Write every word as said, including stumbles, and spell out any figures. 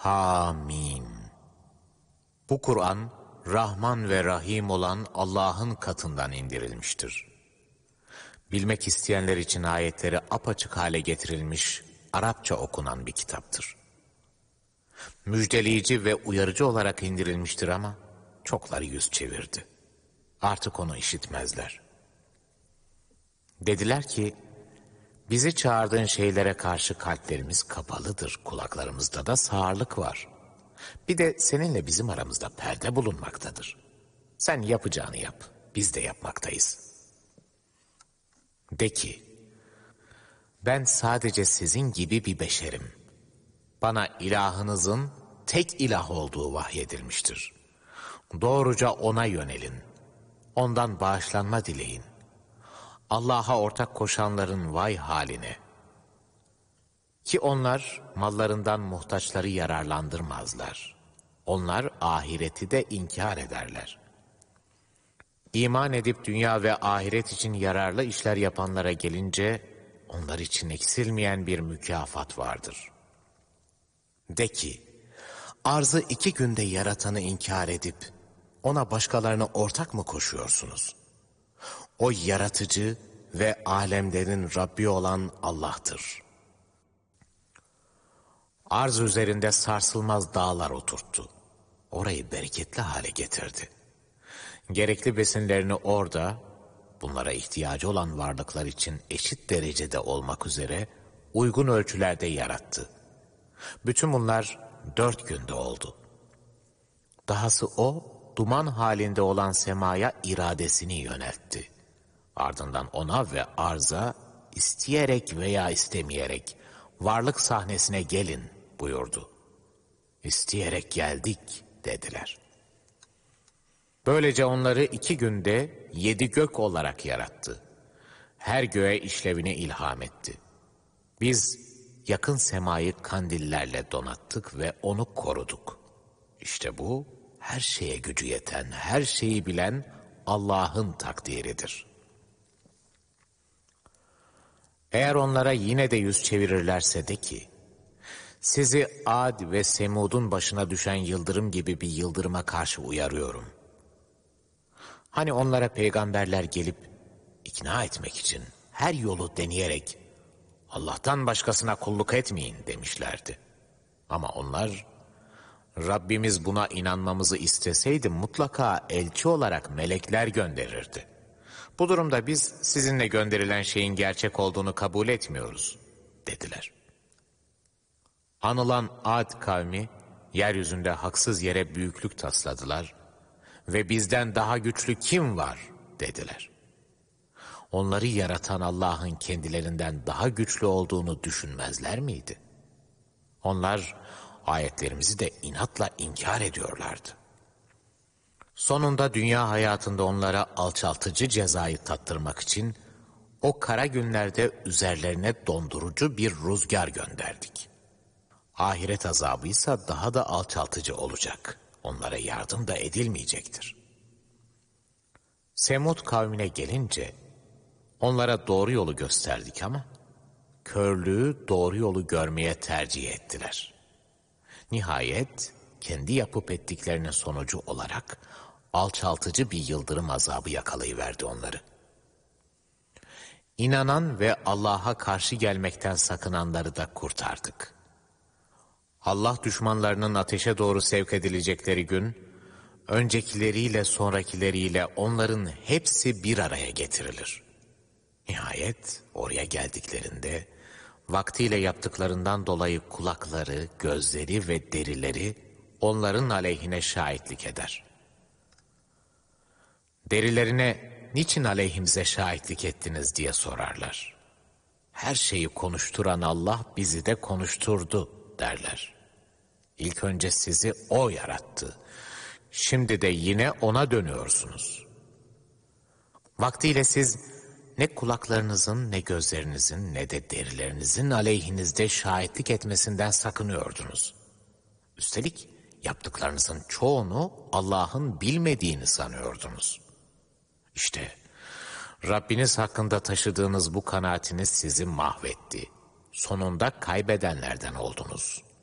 Hamim. Bu Kur'an, Rahman ve Rahim olan Allah'ın katından indirilmiştir. Bilmek isteyenler için ayetleri apaçık hale getirilmiş, Arapça okunan bir kitaptır. Müjdeleyici ve uyarıcı olarak indirilmiştir ama çokları yüz çevirdi. Artık onu işitmezler. Dediler ki, bizi çağırdığın şeylere karşı kalplerimiz kapalıdır, kulaklarımızda da sağırlık var. Bir de seninle bizim aramızda perde bulunmaktadır. Sen yapacağını yap, biz de yapmaktayız. De ki, ben sadece sizin gibi bir beşerim. Bana ilahınızın tek ilah olduğu vahyedilmiştir. Doğruca ona yönelin, ondan bağışlanma dileyin. Allah'a ortak koşanların vay haline. Ki onlar mallarından muhtaçları yararlandırmazlar. Onlar ahireti de inkar ederler. İman edip dünya ve ahiret için yararlı işler yapanlara gelince, onlar için eksilmeyen bir mükafat vardır. De ki, arzı iki günde yaratanı inkar edip, ona başkalarına ortak mı koşuyorsunuz? O yaratıcı ve alemlerin Rabbi olan Allah'tır. Arz üzerinde sarsılmaz dağlar oturttu. Orayı bereketli hale getirdi. Gerekli besinlerini orada, bunlara ihtiyacı olan varlıklar için eşit derecede olmak üzere uygun ölçülerde yarattı. Bütün bunlar dört günde oldu. Dahası o, duman halinde olan semaya iradesini yöneltti. Ardından ona ve arza isteyerek veya istemeyerek varlık sahnesine gelin buyurdu. İsteyerek geldik dediler. Böylece onları iki günde yedi gök olarak yarattı. Her göğe işlevini ilham etti. Biz yakın semayı kandillerle donattık ve onu koruduk. İşte bu her şeye gücü yeten, her şeyi bilen Allah'ın takdiridir. Eğer onlara yine de yüz çevirirlerse de ki, sizi Ad ve Semud'un başına düşen yıldırım gibi bir yıldırıma karşı uyarıyorum. Hani onlara peygamberler gelip ikna etmek için her yolu deneyerek Allah'tan başkasına kulluk etmeyin demişlerdi. Ama onlar, Rabbimiz buna inanmamızı isteseydi mutlaka elçi olarak melekler gönderirdi. Bu durumda biz sizinle gönderilen şeyin gerçek olduğunu kabul etmiyoruz dediler. Anılan Ad kavmi yeryüzünde haksız yere büyüklük tasladılar ve bizden daha güçlü kim var dediler. Onları yaratan Allah'ın kendilerinden daha güçlü olduğunu düşünmezler miydi? Onlar ayetlerimizi de inatla inkar ediyorlardı. Sonunda dünya hayatında onlara alçaltıcı cezayı tattırmak için o kara günlerde üzerlerine dondurucu bir rüzgar gönderdik. Ahiret azabıysa daha da alçaltıcı olacak. Onlara yardım da edilmeyecektir. Semud kavmine gelince onlara doğru yolu gösterdik ama körlüğü doğru yolu görmeye tercih ettiler. Nihayet kendi yapıp ettiklerinin sonucu olarak alçaltıcı bir yıldırım azabı yakalayıverdi onları. İnanan ve Allah'a karşı gelmekten sakınanları da kurtardık. Allah düşmanlarının ateşe doğru sevk edilecekleri gün, öncekileriyle sonrakileriyle onların hepsi bir araya getirilir. Nihayet oraya geldiklerinde, vaktiyle yaptıklarından dolayı kulakları, gözleri ve derileri onların aleyhine şahitlik eder. Derilerine niçin aleyhimize şahitlik ettiniz diye sorarlar. Her şeyi konuşturan Allah bizi de konuşturdu derler. İlk önce sizi O yarattı. Şimdi de yine O'na dönüyorsunuz. Vaktiyle siz ne kulaklarınızın, ne gözlerinizin, ne de derilerinizin aleyhinizde şahitlik etmesinden sakınıyordunuz. Üstelik yaptıklarınızın çoğunu Allah'ın bilmediğini sanıyordunuz. İşte Rabbiniz hakkında taşıdığınız bu kanaatiniz sizi mahvetti. Sonunda kaybedenlerden oldunuz.